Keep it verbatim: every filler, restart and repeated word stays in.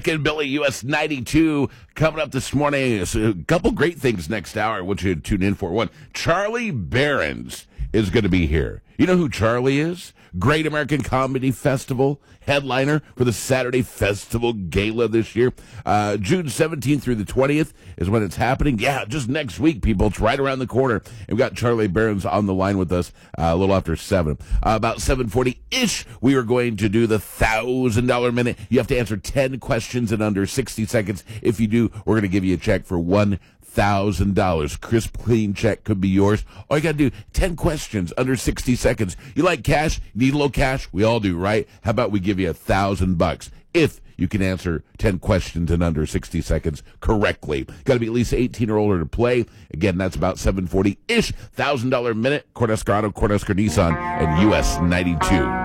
Beck and Billy, U S ninety-two, coming up this morning. So a couple great things next hour I want you to tune in for. One, Charlie Berens is going to be here. You know who Charlie is? Great American Comedy Festival headliner for the Saturday Festival Gala this year. Uh, June seventeenth through the twentieth is when it's happening. Yeah, just next week, people. It's right around the corner. And we've got Charlie Berens on the line with us uh, a little after seven. Uh, about seven forty-ish, we are going to do the one thousand dollars minute. You have to answer ten questions in under sixty seconds. If you do, we're going to give you a check for one thousand dollars. Crisp, clean check could be yours. All you got to do, ten questions under sixty seconds. You like cash? Need a little cash? We all do, right? How about we give you a thousand bucks if you can answer ten questions in under sixty seconds correctly. Got to be at least eighteen or older to play. Again, that's about seven forty-ish. one thousand dollars minute. Cortescar Auto, Cortescar Nissan, and U S ninety-two.